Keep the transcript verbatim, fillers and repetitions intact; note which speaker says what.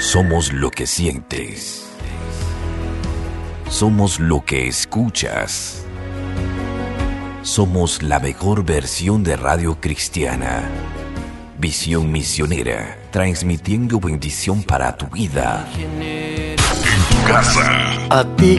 Speaker 1: Somos lo que sientes. Somos lo que escuchas. Somos la mejor versión de Radio Cristiana. Visión misionera, transmitiendo bendición para tu vida. En tu casa.
Speaker 2: A ti